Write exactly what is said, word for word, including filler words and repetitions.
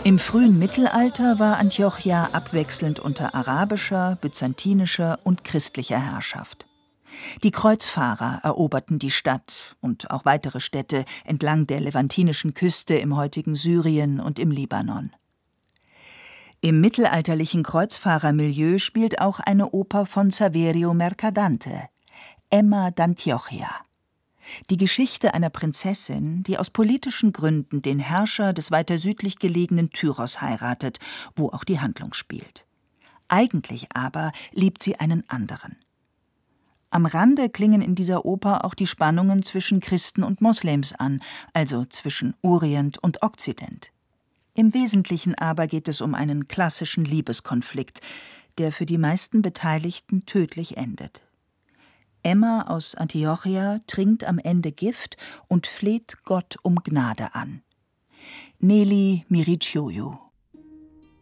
Im frühen Mittelalter war Antiochia abwechselnd unter arabischer, byzantinischer und christlicher Herrschaft. Die Kreuzfahrer eroberten die Stadt und auch weitere Städte entlang der levantinischen Küste im heutigen Syrien und im Libanon. Im mittelalterlichen Kreuzfahrermilieu spielt auch eine Oper von Saverio Mercadante, Emma d'Antiochia. Die Geschichte einer Prinzessin, die aus politischen Gründen den Herrscher des weiter südlich gelegenen Tyros heiratet, wo auch die Handlung spielt. Eigentlich aber liebt sie einen anderen. Am Rande klingen in dieser Oper auch die Spannungen zwischen Christen und Moslems an, also zwischen Orient und Okzident. Im Wesentlichen aber geht es um einen klassischen Liebeskonflikt, der für die meisten Beteiligten tödlich endet. Emma aus Antiochia trinkt am Ende Gift und fleht Gott um Gnade an. Neli Miricioiu.